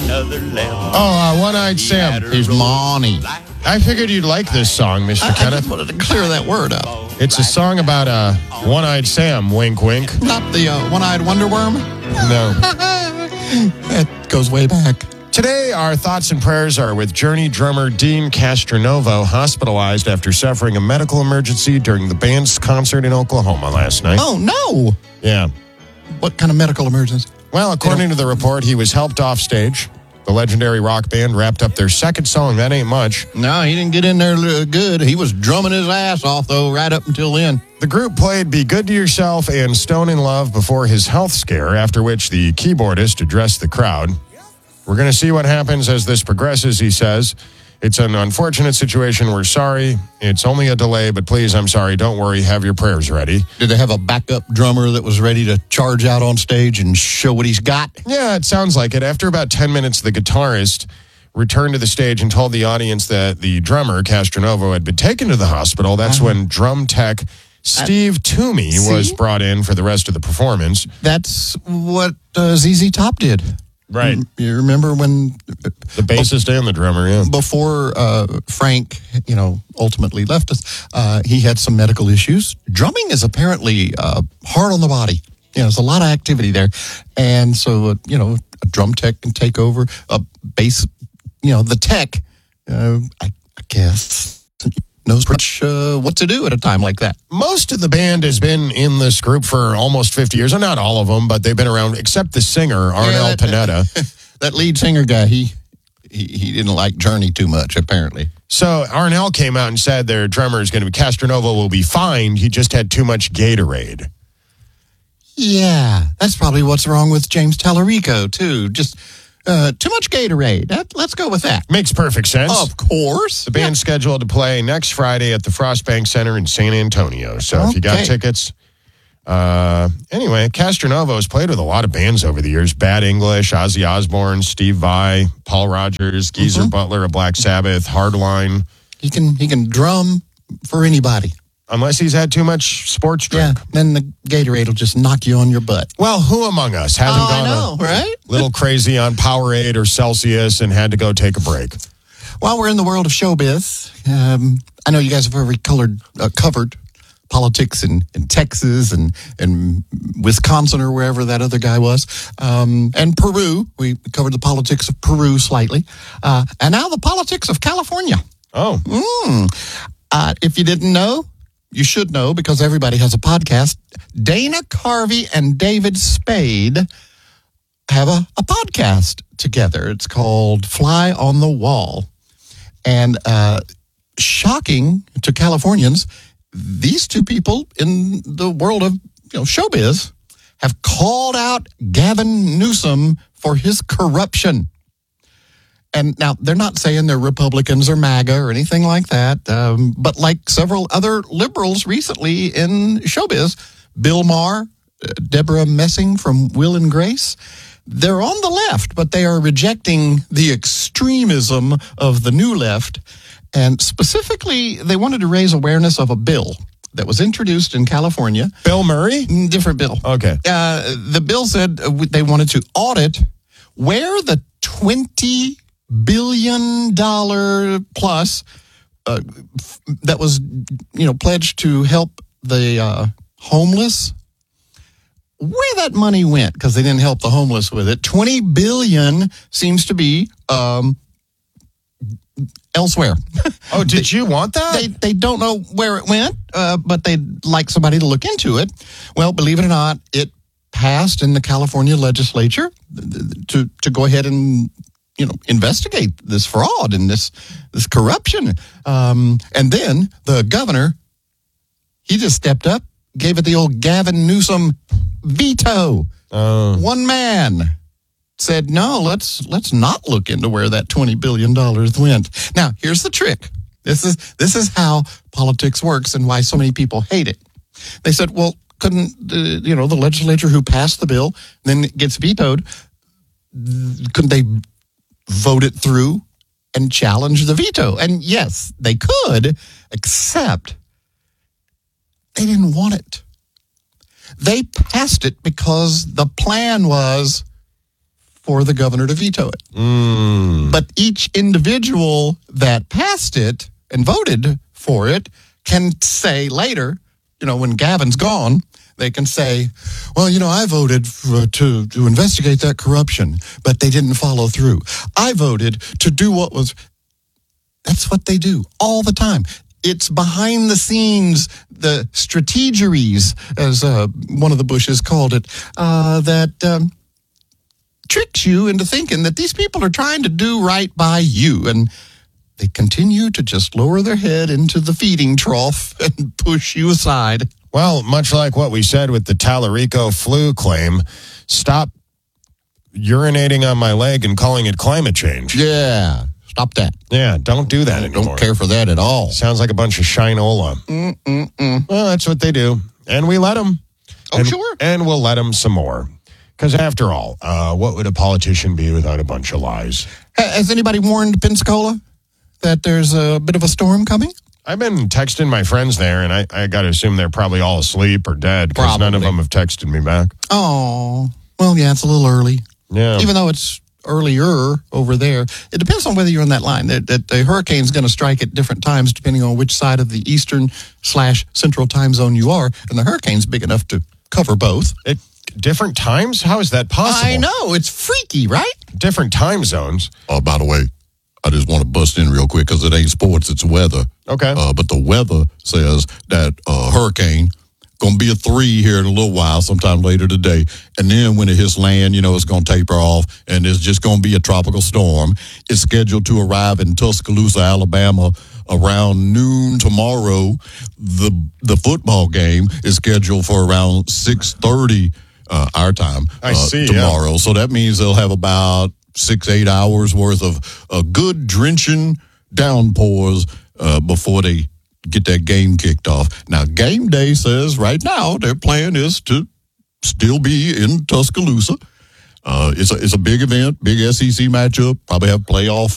another level. Oh, One-Eyed Sam. He's Monty. I figured you'd like this song, Mr. I Kenneth. just wanted to clear that word up. It's a song about One-Eyed Sam, wink, wink. Not the one-eyed wonder worm? No. That goes way back. Today, our thoughts and prayers are with Journey drummer Dean Castronovo, hospitalized after suffering a medical emergency during the band's concert in Oklahoma last night. Oh, no. Yeah. What kind of medical emergency? Well, according to the report, he was helped off stage. The legendary rock band wrapped up their second song, That Ain't Much. No, he didn't get in there good. He was drumming his ass off, though, right up until then. The group played Be Good to Yourself and Stone in Love before his health scare, after which the keyboardist addressed the crowd. We're going to see what happens as this progresses, he says. It's an unfortunate situation. We're sorry. It's only a delay, but please, I'm sorry. Don't worry. Have your prayers ready. Did they have a backup drummer that was ready to charge out on stage and show what he's got? Yeah, it sounds like it. After about 10 minutes, the guitarist returned to the stage and told the audience that the drummer, Castronovo, had been taken to the hospital. That's when drum tech Steve Toomey was brought in for the rest of the performance. That's what ZZ Top did. Right. You remember when the bassist and the drummer, yeah. Before Frank, ultimately left us, he had some medical issues. Drumming is apparently hard on the body. There's a lot of activity there. And so, a drum tech can take over, a bass, the tech, I guess, knows pretty much what to do at a time like that. Most of the band has been in this group for almost 50 years. Or not all of them, but they've been around, except the singer, Arnel Pineda. That lead singer guy, he didn't like Journey too much, apparently. So Arnel came out and said their drummer is going to be, Castronovo will be fine. He just had too much Gatorade. Yeah, that's probably what's wrong with James Tallarico, too. Just too much Gatorade. Let's go with that. Makes perfect sense. Of course. The band's scheduled to play next Friday at the Frostbank Center in San Antonio. So if you got tickets. Anyway, Castronovo has played with a lot of bands over the years. Bad English, Ozzy Osbourne, Steve Vai, Paul Rogers, Geezer Butler of Black Sabbath, Hardline. He can drum for anybody. Unless he's had too much sports drink. Yeah, then the Gatorade will just knock you on your butt. Well, who among us hasn't gone right? little crazy on Powerade or Celsius and had to go take a break? While we're in the world of showbiz, I know you guys have already covered politics in Texas and Wisconsin or wherever that other guy was, and Peru. We covered the politics of Peru slightly, and now the politics of California. Oh. If you didn't know, you should know because everybody has a podcast. Dana Carvey and David Spade have a podcast together. It's called Fly on the Wall. And shocking to Californians, these two people in the world of showbiz have called out Gavin Newsom for his corruption. And now, they're not saying they're Republicans or MAGA or anything like that, but like several other liberals recently in showbiz, Bill Maher, Deborah Messing from Will and Grace, they're on the left, but they are rejecting the extremism of the new left. And specifically, they wanted to raise awareness of a bill that was introduced in California. Bill Murray? Different bill. Okay. The bill said they wanted to audit where the $20 billion plus that was pledged to help the homeless, where that money went, because they didn't help the homeless with it. $20 billion seems to be elsewhere. Oh, did you want that? They don't know where it went, but they'd like somebody to look into it. Well, believe it or not, it passed in the California legislature to go ahead and investigate this fraud and this corruption. And then the governor, he just stepped up, gave it the old Gavin Newsom veto. One man said, no, let's not look into where that $20 billion went. Now, here's the trick. This is how politics works and why so many people hate it. They said, well, couldn't, the legislature who passed the bill, then it gets vetoed, couldn't they vote it through and challenge the veto? And yes, they could, except they didn't want it. They passed it because the plan was for the governor to veto it. But each individual that passed it and voted for it can say later, when Gavin's gone, they can say, well, I voted to investigate that corruption, but they didn't follow through. I voted to do what was... That's what they do all the time. It's behind the scenes, the strategeries, as one of the Bushes called it, that tricks you into thinking that these people are trying to do right by you. And they continue to just lower their head into the feeding trough and push you aside. Well, much like what we said with the Tallarico flu claim, stop urinating on my leg and calling it climate change. Yeah, stop that. Yeah, don't do that anymore. Don't care for that at all. Sounds like a bunch of shinola. Well, that's what they do. And we let them. Oh, sure. And we'll let them some more. Because after all, what would a politician be without a bunch of lies? Has anybody warned Pensacola that there's a bit of a storm coming? I've been texting my friends there, and I got to assume they're probably all asleep or dead because none of them have texted me back. Oh, well, yeah, it's a little early. Yeah. Even though it's earlier over there, it depends on whether you're on that line. The hurricane's going to strike at different times depending on which side of the eastern/central time zone you are, and the hurricane's big enough to cover both. At different times? How is that possible? I know, it's freaky, right? Different time zones. Oh, by the way, I just want to bust in real quick because it ain't sports, it's weather. Okay. But the weather says that hurricane going to be a 3 here in a little while, sometime later today. And then when it hits land, it's going to taper off, and it's just going to be a tropical storm. It's scheduled to arrive in Tuscaloosa, Alabama, around noon tomorrow. The football game is scheduled for around 6:30 our time tomorrow. Yeah. So that means they'll have about 6-8 hours worth of good drenching downpours before they get that game kicked off. Now, game day says right now their plan is to still be in Tuscaloosa. It's a big event, big SEC matchup. Probably have playoff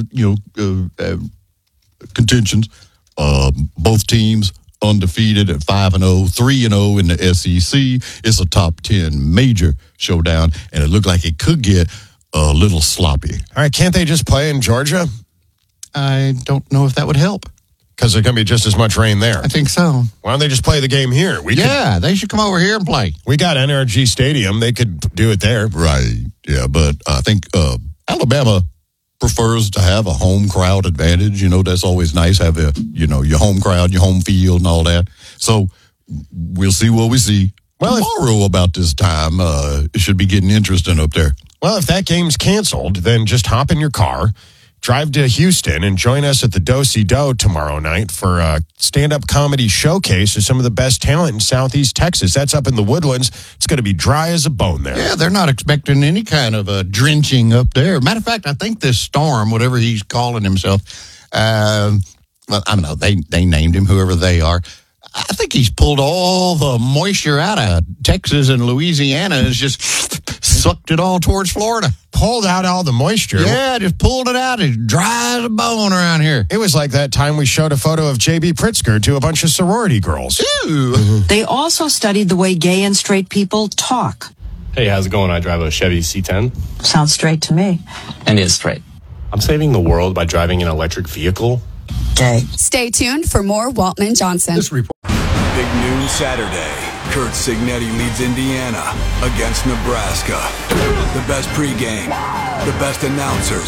contentions. Both teams undefeated at 5-0, 3-0 in the SEC. It's a top 10 major showdown, and it looked like it could get a little sloppy. All right, can't they just play in Georgia? I don't know if that would help. Because there's going to be just as much rain there. I think so. Why don't they just play the game here? They should come over here and play. We got NRG Stadium. They could do it there. Right, yeah, but I think Alabama prefers to have a home crowd advantage. That's always nice, have your home crowd, your home field and all that. So we'll see what we see. Well, tomorrow about this time, it should be getting interesting up there. Well, if that game's canceled, then just hop in your car, drive to Houston, and join us at the Do-Si-Do tomorrow night for a stand-up comedy showcase of some of the best talent in Southeast Texas. That's up in the Woodlands. It's going to be dry as a bone there. Yeah, they're not expecting any kind of a drenching up there. Matter of fact, I think this storm, whatever he's calling himself, well, I don't know, they named him, whoever they are. I think he's pulled all the moisture out of Texas and Louisiana and has just sucked it all towards Florida. Pulled out all the moisture? Yeah, just pulled it out. It's dry as a bone around here. It was like that time we showed a photo of J.B. Pritzker to a bunch of sorority girls. Ew. They also studied the way gay and straight people talk. Hey, how's it going? I drive a Chevy C10. Sounds straight to me. And is straight. I'm saving the world by driving an electric vehicle. Gay. Stay tuned for more Waltman Johnson. This report. Big noon Saturday. Kurt Signetti leads Indiana against Nebraska. The best pregame, the best announcers.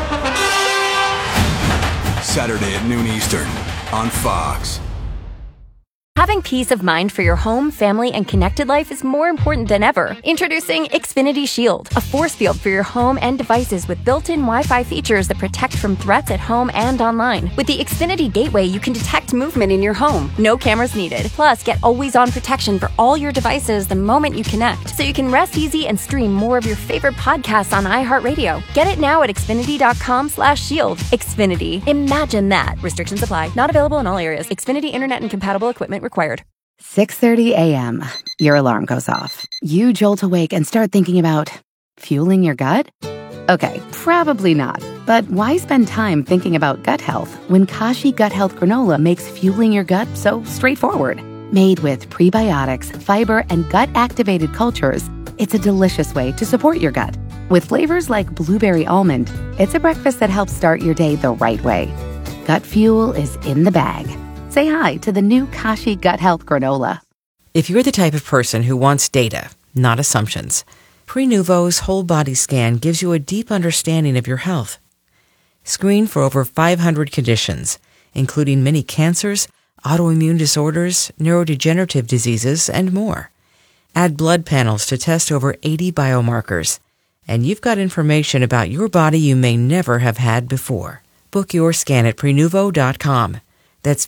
Saturday at noon Eastern on Fox. Having peace of mind for your home, family, and connected life is more important than ever. Introducing Xfinity Shield, a force field for your home and devices with built-in Wi-Fi features that protect from threats at home and online. With the Xfinity Gateway, you can detect movement in your home. No cameras needed. Plus, get always-on protection for all your devices the moment you connect, so you can rest easy and stream more of your favorite podcasts on iHeartRadio. Get it now at Xfinity.com/shield. Xfinity. Imagine that. Restrictions apply. Not available in all areas. Xfinity Internet and compatible equipment required. 6:30 a.m. Your alarm goes off. You jolt awake and start thinking about fueling your gut? Okay, probably not. But why spend time thinking about gut health when Kashi Gut Health Granola makes fueling your gut so straightforward? Made with prebiotics, fiber, and gut-activated cultures, it's a delicious way to support your gut. With flavors like blueberry almond, it's a breakfast that helps start your day the right way. Gut Fuel is in the bag. Say hi to the new Kashi Gut Health Granola. If you're the type of person who wants data, not assumptions, Prenuvo's whole body scan gives you a deep understanding of your health. Screen for over 500 conditions, including many cancers, autoimmune disorders, neurodegenerative diseases, and more. Add blood panels to test over 80 biomarkers. And you've got information about your body you may never have had before. Book your scan at Prenuvo.com. That's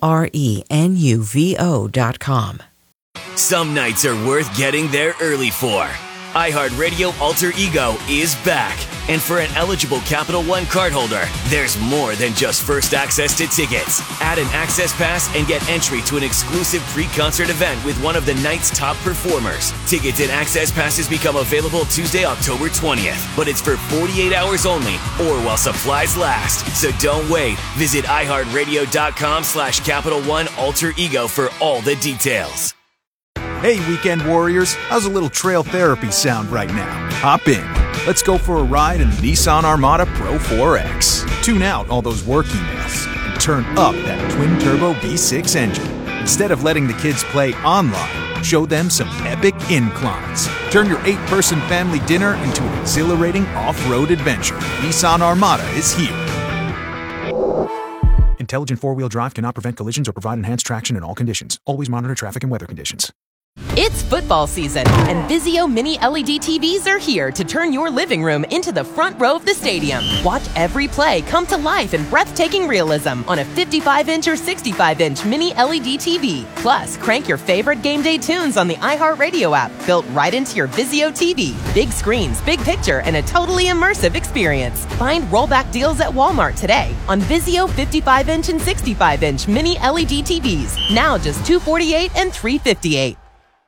Prenuvo.com. Some nights are worth getting there early for. iHeartRadio Alter Ego is back. And for an eligible Capital One cardholder, there's more than just first access to tickets. Add an access pass and get entry to an exclusive pre-concert event with one of the night's top performers. Tickets and access passes become available Tuesday, October 20th. But it's for 48 hours only or while supplies last. So don't wait. Visit iHeartRadio.com/Capital One Alter Ego for all the details. Hey, weekend warriors, how's a little trail therapy sound right now? Hop in. Let's go for a ride in the Nissan Armada Pro 4X. Tune out all those work emails and turn up that twin-turbo V6 engine. Instead of letting the kids play online, show them some epic inclines. Turn your 8-person family dinner into an exhilarating off-road adventure. Nissan Armada is here. Intelligent four-wheel drive cannot prevent collisions or provide enhanced traction in all conditions. Always monitor traffic and weather conditions. It's football season, and Vizio Mini LED TVs are here to turn your living room into the front row of the stadium. Watch every play come to life in breathtaking realism on a 55-inch or 65-inch Mini LED TV. Plus, crank your favorite game day tunes on the iHeartRadio app, built right into your Vizio TV. Big screens, big picture, and a totally immersive experience. Find rollback deals at Walmart today on Vizio 55-inch and 65-inch Mini LED TVs. Now just $248 and $358.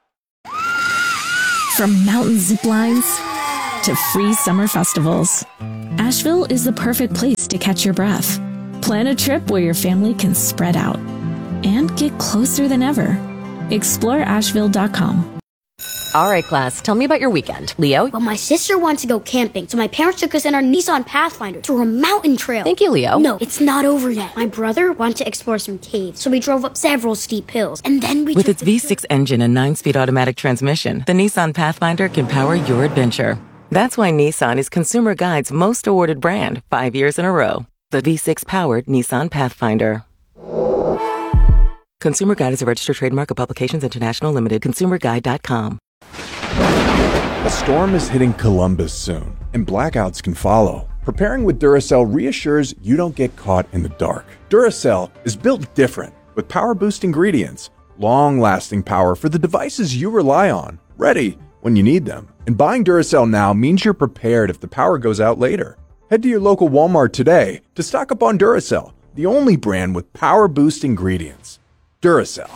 From mountain zip lines to free summer festivals, Asheville is the perfect place to catch your breath. Plan a trip where your family can spread out and get closer than ever. Explore Asheville.com. All right, class, tell me about your weekend. Leo? Well, my sister wants to go camping, so my parents took us in our Nissan Pathfinder to a mountain trail. Thank you, Leo. No, it's not over yet. My brother wanted to explore some caves, so we drove up several steep hills, and then we With its V6 engine and 9-speed automatic transmission, the Nissan Pathfinder can power your adventure. That's why Nissan is Consumer Guide's most awarded brand 5 years in a row. The V6-powered Nissan Pathfinder. Consumer Guide is a registered trademark of Publications International Limited. ConsumerGuide.com. A storm is hitting Columbus soon, and blackouts can follow. Preparing with Duracell reassures you don't get caught in the dark. Duracell is built different, with power-boost ingredients, long-lasting power for the devices you rely on, ready when you need them. And buying Duracell now means you're prepared if the power goes out later. Head to your local Walmart today to stock up on Duracell, the only brand with power-boost ingredients. Duracell.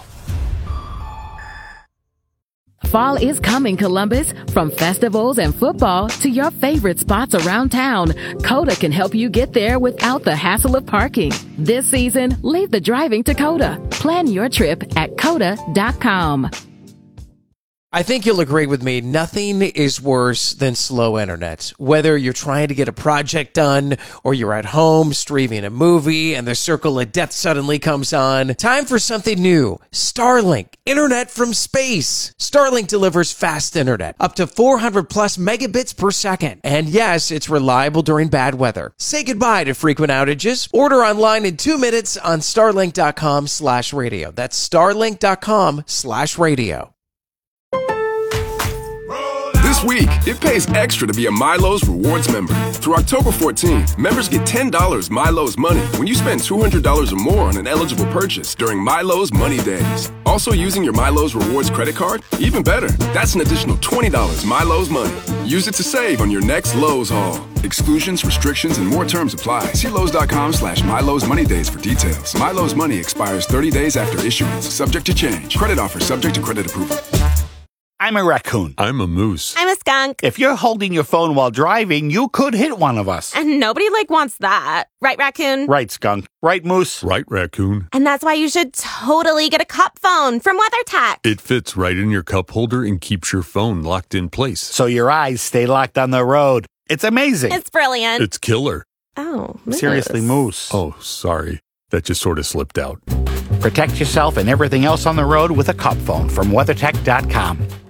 Fall is coming, Columbus. From festivals and football to your favorite spots around town, Coda can help you get there without the hassle of parking. This season, leave the driving to Coda. Plan your trip at Coda.com. I think you'll agree with me, nothing is worse than slow internet. Whether you're trying to get a project done or you're at home streaming a movie and the circle of death suddenly comes on, time for something new. Starlink, internet from space. Starlink delivers fast internet, up to 400 plus megabits per second. And yes, it's reliable during bad weather. Say goodbye to frequent outages. Order online in 2 minutes on starlink.com/radio. That's starlink.com/radio. This week, it pays extra to be a Milo's Rewards member. Through October 14th, members get $10 Milo's Money when you spend $200 or more on an eligible purchase during Milo's Money Days. Also using your Milo's Rewards credit card? Even better, that's an additional $20 Milo's Money. Use it to save on your next Lowe's haul. Exclusions, restrictions, and more terms apply. See Lowe's.com/Milo's Money Days for details. Milo's Money expires 30 days after issuance. Subject to change. Credit offer subject to credit approval. I'm a raccoon. I'm a moose. I'm a skunk. If you're holding your phone while driving, you could hit one of us. And nobody, wants that. Right, raccoon? Right, skunk. Right, moose? Right, raccoon. And that's why you should totally get a cup phone from WeatherTech. It fits right in your cup holder and keeps your phone locked in place. So your eyes stay locked on the road. It's amazing. It's brilliant. It's killer. Oh, Moose. Seriously, moose. Oh, sorry. That just sort of slipped out. Protect yourself and everything else on the road with a cup phone from WeatherTech.com.